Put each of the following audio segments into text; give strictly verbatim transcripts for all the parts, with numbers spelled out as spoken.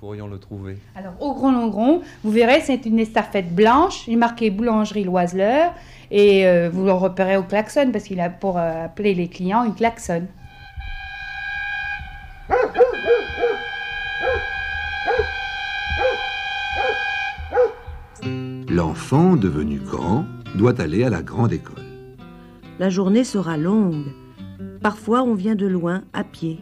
pourrions le trouver? Alors, au Grand Longron, vous verrez, c'est une estafette blanche, il est marqué boulangerie Loiseleur, et euh, vous le repérez au klaxon, parce qu'il a pour euh, appeler les clients une klaxon. L'enfant devenu grand doit aller à la grande école. La journée sera longue. Parfois, on vient de loin, à pied.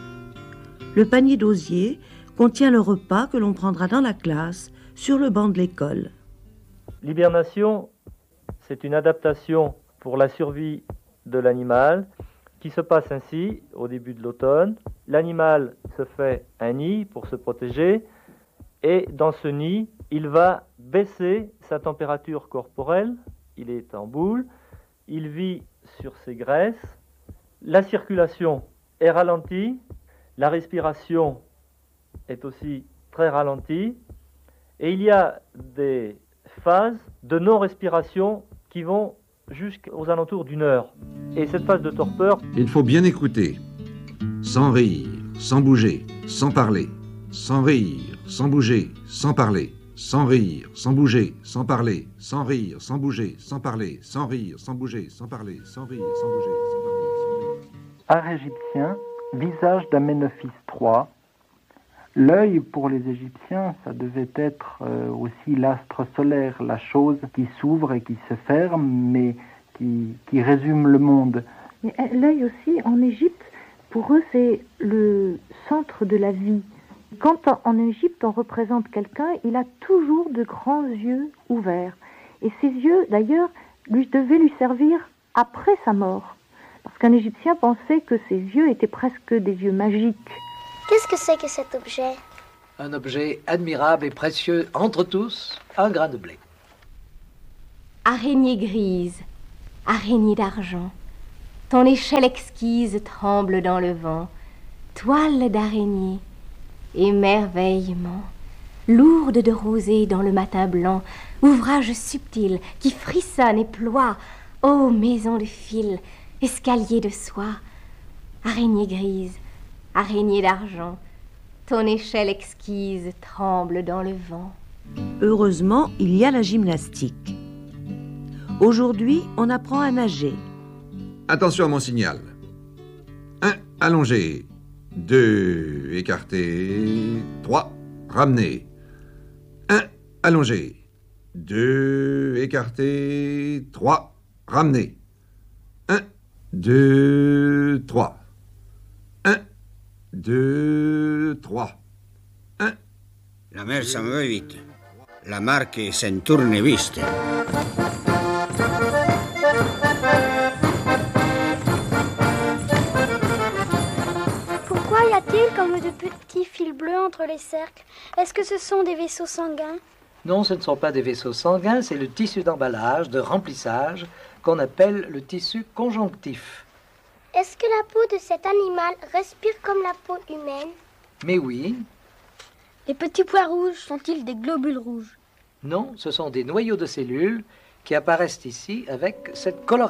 Le panier d'osier contient le repas que l'on prendra dans la classe, sur le banc de l'école. L'hibernation, c'est une adaptation pour la survie de l'animal qui se passe ainsi au début de l'automne. L'animal se fait un nid pour se protéger et dans ce nid, il va baisser sa température corporelle. Il est en boule, il vit sur ses graisses. La circulation est ralentie, la respiration est aussi très ralentie et il y a des phases de non-respiration qui vont jusqu'aux alentours d'une heure. Et cette phase de torpeur... Il faut bien écouter, sans rire, sans bouger, sans parler, sans rire, sans bouger, sans parler, sans rire, sans bouger, sans parler, sans rire, sans bouger, sans parler, sans rire, sans bouger, sans parler, sans rire, sans bouger, sans parler, sans rire. Art égyptien, visage d'Aménophis trois. L'œil, pour les Égyptiens, ça devait être euh, aussi l'astre solaire, la chose qui s'ouvre et qui se ferme, mais qui, qui résume le monde. Mais l'œil aussi, en Égypte, pour eux, c'est le centre de la vie. Quand en Égypte, on représente quelqu'un, il a toujours de grands yeux ouverts. Et ces yeux, d'ailleurs, lui devaient lui servir après sa mort. Parce qu'un Égyptien pensait que ses yeux étaient presque des yeux magiques. Qu'est-ce que c'est que cet objet? Un objet admirable et précieux entre tous, un grain de blé. Araignée grise, araignée d'argent, ton échelle exquise tremble dans le vent, toile d'araignée, émerveillement, lourde de rosée dans le matin blanc, ouvrage subtil qui frissonne et ploie, ô maison de fil, escalier de soie, araignée grise, araignée d'argent, ton échelle exquise tremble dans le vent. Heureusement, il y a la gymnastique. Aujourd'hui, on apprend à nager. Attention à mon signal. un. Allongé. deux. Écarté. trois. Ramené. un. Allongé. deux. Écarté. trois. Ramené. un. deux. trois. un. deux. trois. un. La mer s'en va vite. La marque s'en tourne viste. Pourquoi y a-t-il comme de petits fils bleus entre les cercles? Est-ce que ce sont des vaisseaux sanguins? Non, ce ne sont pas des vaisseaux sanguins, c'est le tissu d'emballage, de remplissage, qu'on appelle le tissu conjonctif. Est-ce que la peau de cet animal respire comme la peau humaine? Mais oui. Les petits pois rouges sont-ils des globules rouges? Non, ce sont des noyaux de cellules qui apparaissent ici avec cette coloration.